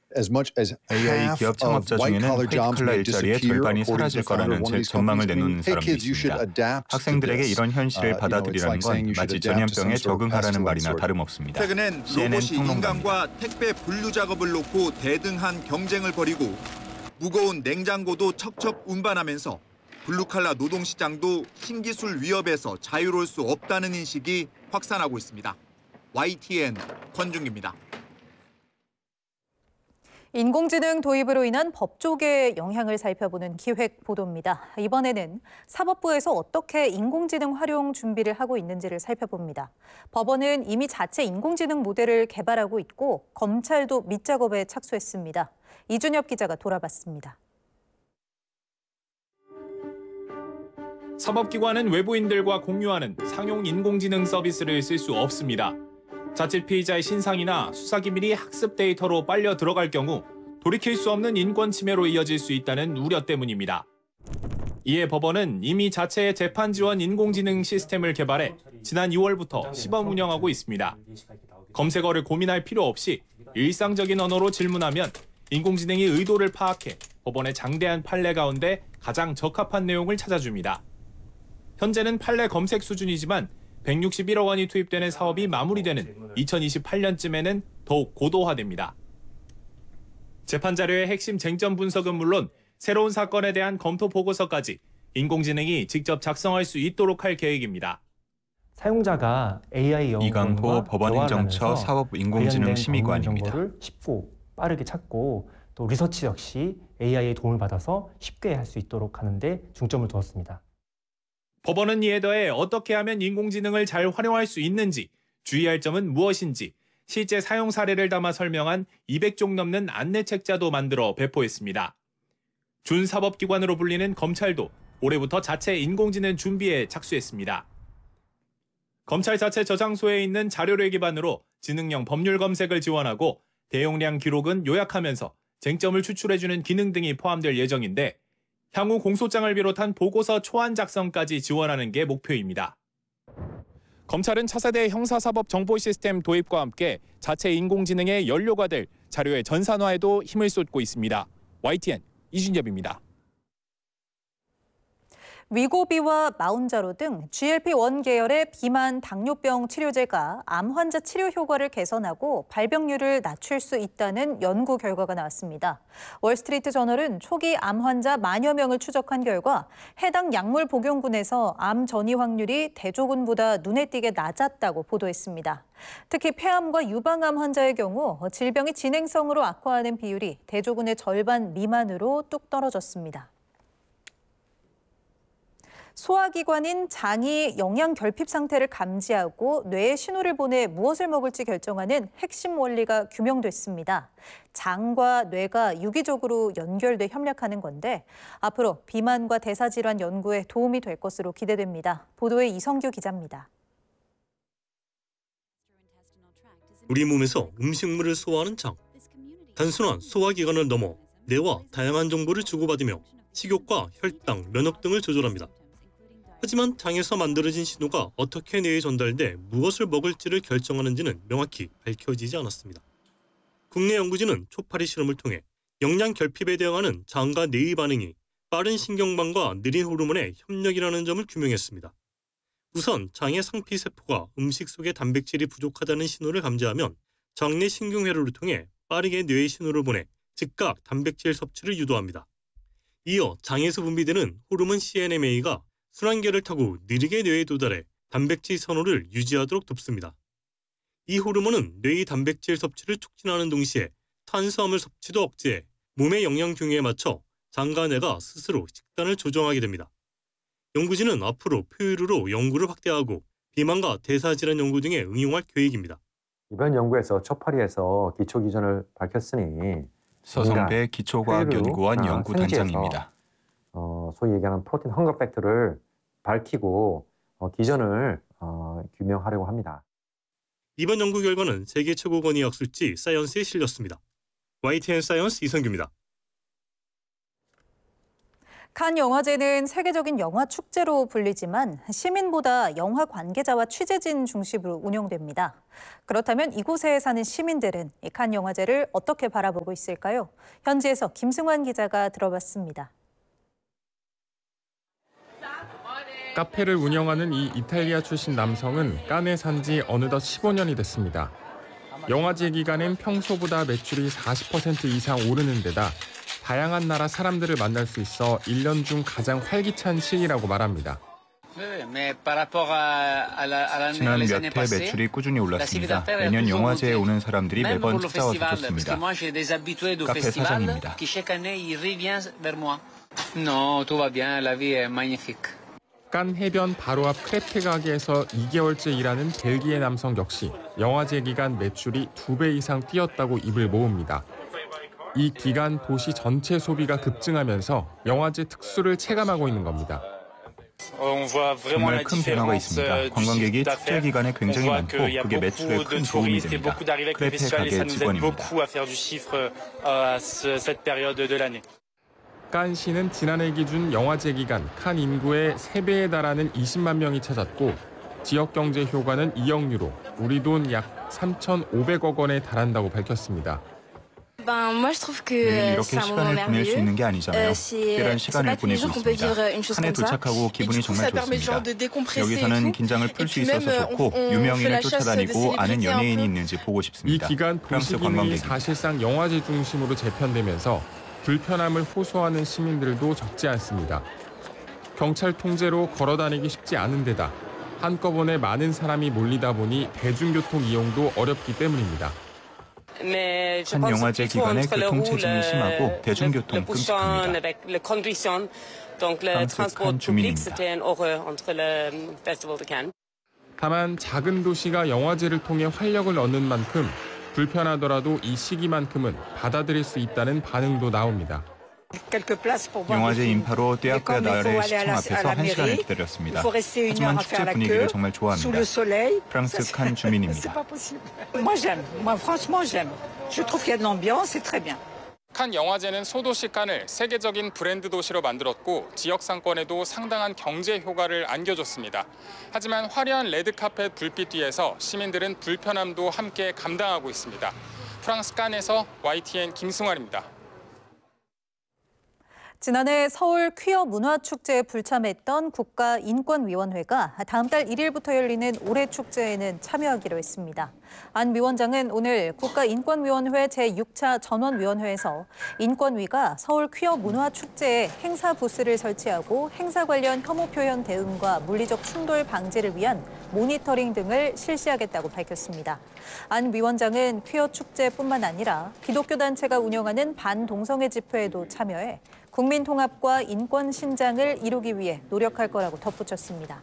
AI 기업 창업자 중에는 화이트칼라 일자리의 절반이 사라질 거라는 전망을 내놓는 사람도 있습니다. 학생들에게 이런 현실을 받아들이라는 건 마치 전염병에 적응하라는 말이나 다름없습니다. 최근엔 로봇이 인간과 택배 분류 작업을 놓고 대등한 경쟁을 벌이고 무거운 냉장고도 척척 운반하면서 블루칼라 노동시장도 신기술 위협에서 자유로울 수 없다는 인식이 확산하고 있습니다. YTN 권준기입니다. 인공지능 도입으로 인한 법조계의 영향을 살펴보는 기획 보도입니다. 이번에는 사법부에서 어떻게 인공지능 활용 준비를 하고 있는지를 살펴봅니다. 법원은 이미 자체 인공지능 모델을 개발하고 있고 검찰도 밑작업에 착수했습니다. 이준엽 기자가 돌아봤습니다. 사법기관은 외부인들과 공유하는 상용 인공지능 서비스를 쓸 수 없습니다. 자칫 피의자의 신상이나 수사기밀이 학습 데이터로 빨려 들어갈 경우 돌이킬 수 없는 인권 침해로 이어질 수 있다는 우려 때문입니다. 이에 법원은 이미 자체의 재판 지원 인공지능 시스템을 개발해 지난 2월부터 시범 운영하고 있습니다. 검색어를 고민할 필요 없이 일상적인 언어로 질문하면 인공지능이 의도를 파악해 법원의 장대한 판례 가운데 가장 적합한 내용을 찾아줍니다. 현재는 판례 검색 수준이지만 161억 원이 투입되는 사업이 마무리되는 2028년쯤에는 더욱 고도화됩니다. 재판 자료의 핵심 쟁점 분석은 물론 새로운 사건에 대한 검토 보고서까지 인공지능이 직접 작성할 수 있도록 할 계획입니다. 사용자가 AI 영어과 이강호 법원행정처 사법인공지능심의관입니다. 정보를 쉽고 빠르게 찾고 또 리서치 역시 AI의 도움을 받아서 쉽게 할 수 있도록 하는 데 중점을 두었습니다. 법원은 이에 더해 어떻게 하면 인공지능을 잘 활용할 수 있는지, 주의할 점은 무엇인지 실제 사용 사례를 담아 설명한 200쪽 넘는 안내책자도 만들어 배포했습니다. 준사법기관으로 불리는 검찰도 올해부터 자체 인공지능 준비에 착수했습니다. 검찰 자체 저장소에 있는 자료를 기반으로 지능형 법률 검색을 지원하고 대용량 기록은 요약하면서 쟁점을 추출해주는 기능 등이 포함될 예정인데 향후 공소장을 비롯한 보고서 초안 작성까지 지원하는 게 목표입니다. 검찰은 차세대 형사사법 정보 시스템 도입과 함께 자체 인공지능의 연료가 될 자료의 전산화에도 힘을 쏟고 있습니다. YTN 이준엽입니다. 위고비와 마운자로 등 GLP-1 계열의 비만 당뇨병 치료제가 암 환자 치료 효과를 개선하고 발병률을 낮출 수 있다는 연구 결과가 나왔습니다. 월스트리트 저널은 초기 암 환자 만여 명을 추적한 결과 해당 약물 복용군에서 암 전이 확률이 대조군보다 눈에 띄게 낮았다고 보도했습니다. 특히 폐암과 유방암 환자의 경우 질병이 진행성으로 악화하는 비율이 대조군의 절반 미만으로 뚝 떨어졌습니다. 소화기관인 장이 영양 결핍 상태를 감지하고 뇌에 신호를 보내 무엇을 먹을지 결정하는 핵심 원리가 규명됐습니다. 장과 뇌가 유기적으로 연결돼 협력하는 건데 앞으로 비만과 대사질환 연구에 도움이 될 것으로 기대됩니다. 보도에 이성규 기자입니다. 우리 몸에서 음식물을 소화하는 장. 단순한 소화기관을 넘어 뇌와 다양한 정보를 주고받으며 식욕과 혈당, 면역 등을 조절합니다. 하지만 장에서 만들어진 신호가 어떻게 뇌에 전달돼 무엇을 먹을지를 결정하는지는 명확히 밝혀지지 않았습니다. 국내 연구진은 초파리 실험을 통해 영양 결핍에 대응하는 장과 뇌의 반응이 빠른 신경망과 느린 호르몬의 협력이라는 점을 규명했습니다. 우선 장의 상피세포가 음식 속에 단백질이 부족하다는 신호를 감지하면 장내 신경회로를 통해 빠르게 뇌에 신호를 보내 즉각 단백질 섭취를 유도합니다. 이어 장에서 분비되는 호르몬 CNMA가 순환계를 타고 느리게 뇌에 도달해 단백질 선호를 유지하도록 돕습니다. 이 호르몬은 뇌의 단백질 섭취를 촉진하는 동시에 탄수화물 섭취도 억제해 몸의 영양 균형에 맞춰 장과 뇌가 스스로 식단을 조정하게 됩니다. 연구진은 앞으로 포유류로 연구를 확대하고 비만과 대사질환 연구 등에 응용할 계획입니다. 이번 연구에서 초파리에서 기초 기전을 밝혔으니 서성배 기초과학연구원 연구단장입니다. 소위 얘기하는 프로틴 헝거 팩터를 밝히고 기전을 규명하려고 합니다. 이번 연구 결과는 세계 최고 권위학 수치 사이언스에 실렸습니다. YTN 사이언스 이성규입니다. 칸 영화제는 세계적인 영화 축제로 불리지만 시민보다 영화 관계자와 취재진 중심으로 운영됩니다. 그렇다면 이곳에 사는 시민들은 이 칸 영화제를 어떻게 바라보고 있을까요? 현지에서 김승환 기자가 들어봤습니다. 카페를 운영하는 이 이탈리아 출신 남성은 칸에 산 지 어느덧 15년이 됐습니다. 영화제 기간엔 평소보다 매출이 40% 이상 오르는 데다 다양한 나라 사람들을 만날 수 있어 1년 중 가장 활기찬 시기라고 말합니다. 지난 몇 해 매출이 꾸준히 올랐습니다. 매년 영화제에 오는 사람들이 매번 찾아와서 좋습니다. 카페 사장입니다. 칸 해변 바로 앞 크레페 가게에서 2개월째 일하는 벨기에 남성 역시 영화제 기간 매출이 2배 이상 뛰었다고 입을 모읍니다. 이 기간 도시 전체 소비가 급증하면서 영화제 특수를 체감하고 있는 겁니다. 정말 큰 변화가 있습니다. 관광객이 축제 기간에 굉장히 많고 그게 매출에 큰 도움이 됩니다. 크레페 가게 직원입니다. 칸시는 지난해 기준 영화제 기간 칸 인구의 3배에 달하는 20만 명이 찾았고 지역 경제 효과는 2억 유로, 우리 돈 약 3,500억 원에 달한다고 밝혔습니다. 매일 이렇게 시간을 보낼 수 있는 게 아니잖아요. 특별한 시간을 보내고 있습니다. 칸에 도착하고 기분이 정말 좋습니다. 여기서는 긴장을 풀 수 있어서 좋고 유명인을 쫓아다니고 아는 연예인이 있는지 보고 싶습니다. 이 기간 도시 기능이 사실상 영화제 중심으로 재편되면서 불편함을 호소하는 시민들도 적지 않습니다. 경찰 통제로 걸어다니기 쉽지 않은 데다 한꺼번에 많은 사람이 몰리다 보니 대중교통 이용도 어렵기 때문입니다. 한 영화제 기간에 교통체증이 심하고 대중교통 끔찍합니다. 프랑스 칸 주민입니다. 다만 작은 도시가 영화제를 통해 활력을 얻는 만큼 불편하더라도 이 시기만큼은 받아들일 수 있다는 반응도 나옵니다. 영화제 인파로 떼약볕 아래 시청 앞에서 1시간을 기다렸습니다. 하지만 축제 분위기를 정말 좋아합니다. 프랑스 칸 주민입니다. 칸 영화제는 소도시 칸을 세계적인 브랜드 도시로 만들었고 지역 상권에도 상당한 경제 효과를 안겨줬습니다. 하지만 화려한 레드카펫 불빛 뒤에서 시민들은 불편함도 함께 감당하고 있습니다. 프랑스 칸에서 YTN 김승환입니다. 지난해 서울 퀴어 문화축제에 불참했던 국가인권위원회가 다음 달 1일부터 열리는 올해 축제에는 참여하기로 했습니다. 안 위원장은 오늘 국가인권위원회 제6차 전원위원회에서 인권위가 서울 퀴어 문화축제에 행사 부스를 설치하고 행사 관련 혐오 표현 대응과 물리적 충돌 방지를 위한 모니터링 등을 실시하겠다고 밝혔습니다. 안 위원장은 퀴어 축제뿐만 아니라 기독교 단체가 운영하는 반동성애 집회에도 참여해 국민 통합과 인권 신장을 이루기 위해 노력할 거라고 덧붙였습니다.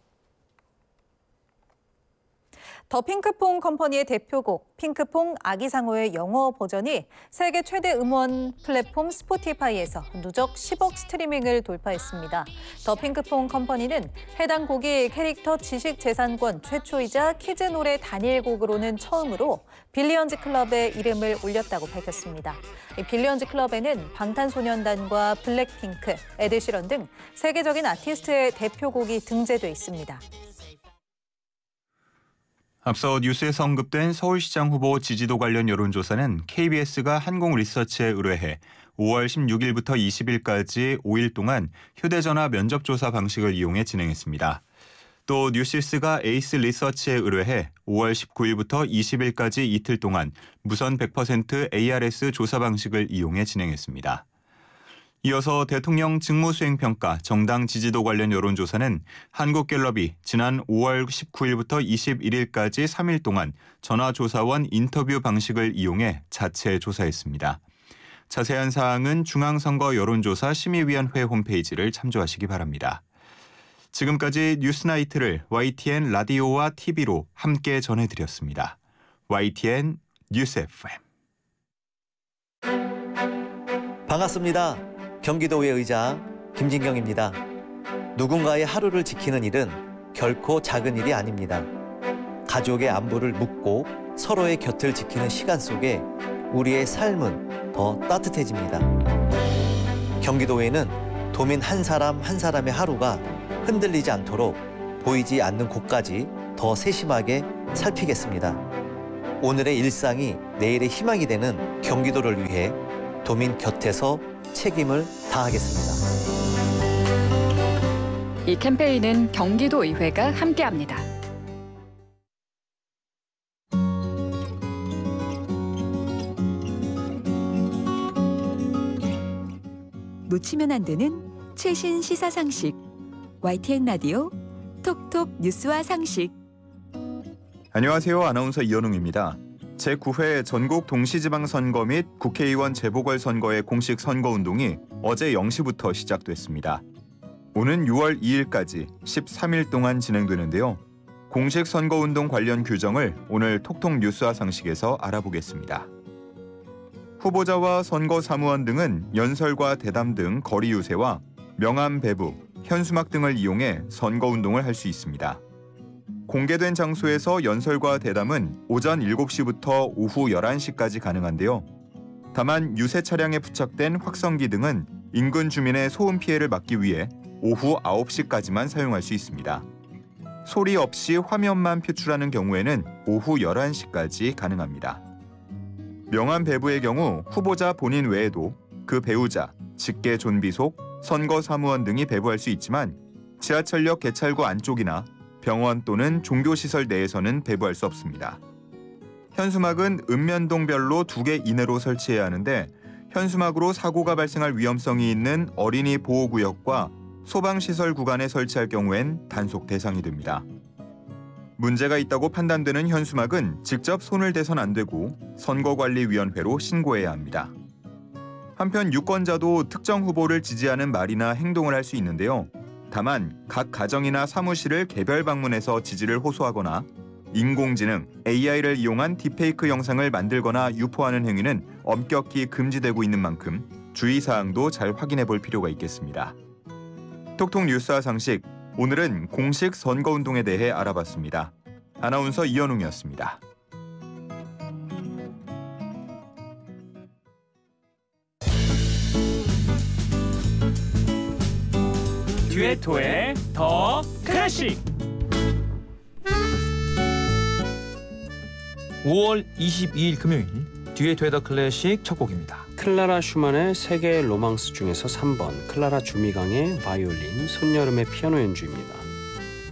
더 핑크퐁 컴퍼니의 대표곡 핑크퐁 아기상어의 영어 버전이 세계 최대 음원 플랫폼 스포티파이에서 누적 10억 스트리밍을 돌파했습니다. 더 핑크퐁 컴퍼니는 해당 곡이 캐릭터 지식재산권 최초이자 키즈 노래 단일곡으로는 처음으로 빌리언즈 클럽의 이름을 올렸다고 밝혔습니다. 빌리언즈 클럽에는 방탄소년단과 블랙핑크, 에드시런 등 세계적인 아티스트의 대표곡이 등재돼 있습니다. 앞서 뉴스에서 언급된 서울시장 후보 지지도 관련 여론조사는 KBS가 한국리서치에 의뢰해 5월 16일부터 20일까지 5일 동안 휴대전화 면접조사 방식을 이용해 진행했습니다. 또 뉴시스가 에이스 리서치에 의뢰해 5월 19일부터 20일까지 이틀 동안 무선 100% ARS 조사 방식을 이용해 진행했습니다. 이어서 대통령 직무수행평가 정당 지지도 관련 여론조사는 한국갤럽이 지난 5월 19일부터 21일까지 3일 동안 전화조사원 인터뷰 방식을 이용해 자체 조사했습니다. 자세한 사항은 중앙선거 여론조사 심의위원회 홈페이지를 참조하시기 바랍니다. 지금까지 뉴스나이트를 YTN 라디오와 TV로 함께 전해드렸습니다. YTN 뉴스 FM. 반갑습니다. 경기도의 의장 김진경입니다. 누군가의 하루를 지키는 일은 결코 작은 일이 아닙니다. 가족의 안부를 묻고 서로의 곁을 지키는 시간 속에 우리의 삶은 더 따뜻해집니다. 경기도에는 도민 한 사람 한 사람의 하루가 흔들리지 않도록 보이지 않는 곳까지 더 세심하게 살피겠습니다. 오늘의 일상이 내일의 희망이 되는 경기도를 위해 도민 곁에서 책임을 다하겠습니다. 이 캠페인은 경기도의회가 함께합니다. 놓치면 안 되는 최신 시사 상식. YTN 라디오 톡톡 뉴스와 상식. 안녕하세요. 아나운서 이현웅입니다. 제9회 전국 동시지방선거 및 국회의원 재보궐선거의 공식 선거운동이 어제 0시부터 시작됐습니다. 오는 6월 2일까지 13일 동안 진행되는데요. 공식 선거운동 관련 규정을 오늘 톡톡 뉴스와 상식에서 알아보겠습니다. 후보자와 선거사무원 등은 연설과 대담 등 거리 유세와 명함 배부, 현수막 등을 이용해 선거운동을 할 수 있습니다. 공개된 장소에서 연설과 대담은 오전 7시부터 오후 11시까지 가능한데요. 다만 유세 차량에 부착된 확성기 등은 인근 주민의 소음 피해를 막기 위해 오후 9시까지만 사용할 수 있습니다. 소리 없이 화면만 표출하는 경우에는 오후 11시까지 가능합니다. 명함 배부의 경우 후보자 본인 외에도 그 배우자, 직계 존비속, 선거사무원 등이 배부할 수 있지만 지하철역 개찰구 안쪽이나 병원 또는 종교시설 내에서는 배부할 수 없습니다. 현수막은 읍면동별로 2개 이내로 설치해야 하는데 현수막으로 사고가 발생할 위험성이 있는 어린이 보호구역과 소방시설 구간에 설치할 경우엔 단속 대상이 됩니다. 문제가 있다고 판단되는 현수막은 직접 손을 대선 안 되고 선거관리위원회로 신고해야 합니다. 한편 유권자도 특정 후보를 지지하는 말이나 행동을 할 수 있는데요. 다만 각 가정이나 사무실을 개별 방문해서 지지를 호소하거나 인공지능, AI를 이용한 딥페이크 영상을 만들거나 유포하는 행위는 엄격히 금지되고 있는 만큼 주의사항도 잘 확인해 볼 필요가 있겠습니다. 톡톡 뉴스와 상식, 오늘은 공식 선거운동에 대해 알아봤습니다. 아나운서 이현웅이었습니다. 듀에토의 더 클래식. 5월 22일 금요일 듀에토의 더 클래식 첫 곡입니다. 클라라 슈만의 세계의 로망스 중에서 3번 클라라 주미강의 바이올린, 손여름의 피아노 연주입니다.